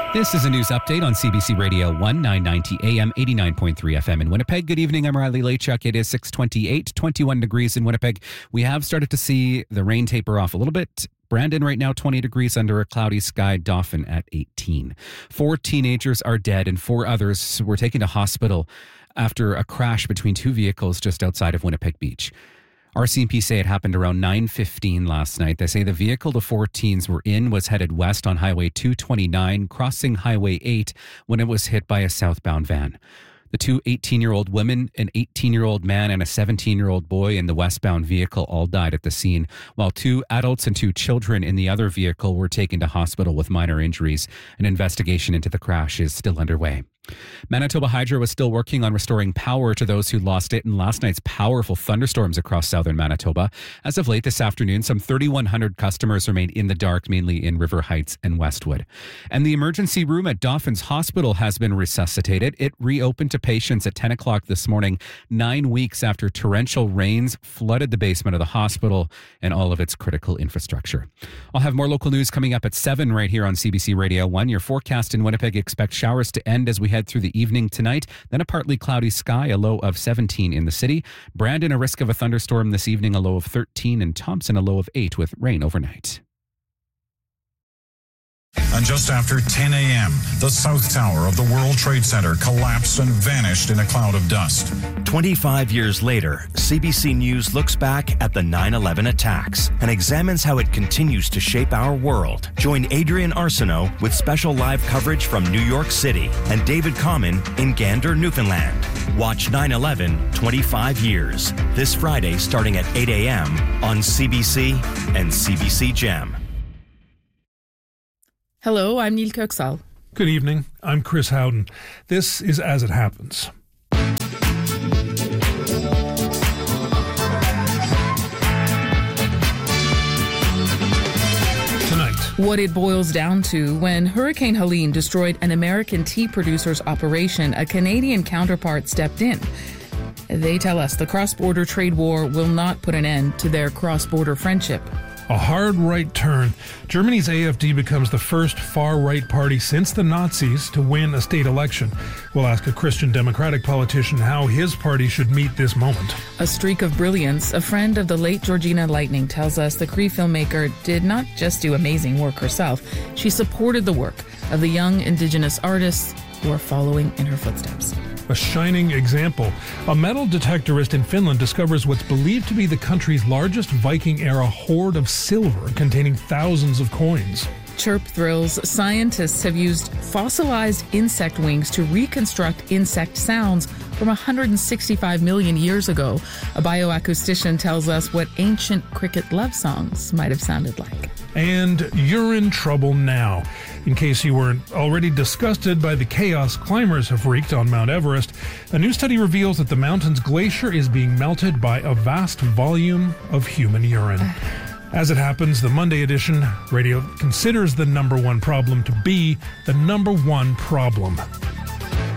This is a news update on CBC Radio 1, 990 AM, 89.3 FM in Winnipeg. Good evening, I'm Riley Lachuk. It is 6:28, 21 degrees in Winnipeg. We have started to see the rain taper off a little bit. Brandon right now 20 degrees under a cloudy sky, Dauphin at 18. 4 teenagers are dead and 4 others were taken to hospital after a crash between 2 vehicles just outside of Winnipeg Beach. RCMP say it happened around 9:15 last night. They say the vehicle the 4 teens were in was headed west on Highway 229, crossing Highway 8 when it was hit by a southbound van. The 2 18-year-old women, an 18-year-old man, and a 17-year-old boy in the westbound vehicle all died at the scene, while 2 adults and 2 children in the other vehicle were taken to hospital with minor injuries. An investigation into the crash is still underway. Manitoba Hydro is still working on restoring power to those who lost it in last night's powerful thunderstorms across southern Manitoba. As of late this afternoon, some 3,100 customers remain in the dark, mainly in River Heights and Westwood. And the emergency room at Dauphin's Hospital has been resuscitated. It reopened to patients at 10 o'clock this morning, 9 weeks after torrential rains flooded the basement of the hospital and all of its critical infrastructure. I'll have more local news coming up at 7 right here on CBC Radio 1. Your forecast in Winnipeg expects showers to end as we head through the evening tonight, then a partly cloudy sky, a low of 17 in the city. Brandon, a risk of a thunderstorm this evening, a low of 13, and Thompson, a low of 8 with rain overnight. And just after 10 a.m., the South Tower of the World Trade Center collapsed and vanished in a cloud of dust. 25 years later, CBC News looks back at the 9/11 attacks and examines how it continues to shape our world. Join Adrian Arsenault with special live coverage from New York City and David Common in Gander, Newfoundland. Watch 9/11 25 years this Friday starting at 8 a.m. on CBC and CBC Gem. Hello, I'm Neil Kirksall. Good evening. I'm Chris Howden. This is As It Happens. Tonight, What it boils down to: when Hurricane Helene destroyed an American tea producer's operation, a Canadian counterpart stepped in. They tell us the cross-border trade war will not put an end to their cross-border friendship. a hard right turn. Germany's AfD becomes the first far-right party since the Nazis to win a state election. We'll ask a Christian Democratic politician how his party should meet this moment. A streak of brilliance. A friend of the late Georgina Lightning tells us the Cree filmmaker did not just do amazing work herself. She supported the work of the young Indigenous artists who are following in her footsteps. A shining example. A metal detectorist in Finland discovers what's believed to be the country's largest Viking-era hoard of silver containing thousands of coins. Chirp thrills. Scientists have used fossilized insect wings to reconstruct insect sounds from 165 million years ago. A bioacoustician tells us what ancient cricket love songs might have sounded like. And you're in trouble now. In case you weren't already disgusted by the chaos climbers have wreaked on Mount Everest, a new study reveals that the mountain's glacier is being melted by a vast volume of human urine. As it happens, the Monday edition radio considers the number one problem to be the number one problem.